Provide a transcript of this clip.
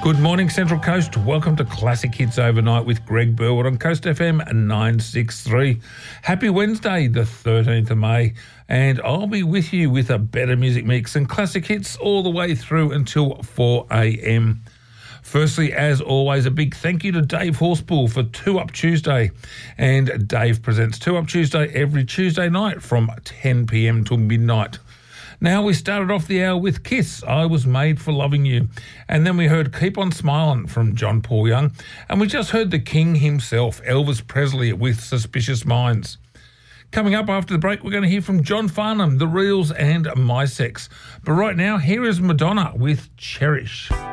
Good morning, Central Coast. Welcome to Classic Hits Overnight with Greg Burwood on Coast FM 963. Happy Wednesday, the 13th of May, and I'll be with you with a better music mix and classic hits all the way through until 4 a.m. Firstly, as always, a big thank you to Dave Horspool for 2 Up Tuesday. And Dave presents 2 Up Tuesday every Tuesday night from 10 p.m. till midnight. Now, we started off the hour with Kiss, I Was Made for Loving You. And then we heard Keep On Smiling from John Paul Young. And we just heard the king himself, Elvis Presley, with Suspicious Minds. Coming up after the break, we're going to hear from John Farnham, The Reels and My Sex. But right now, here is Madonna with Cherish.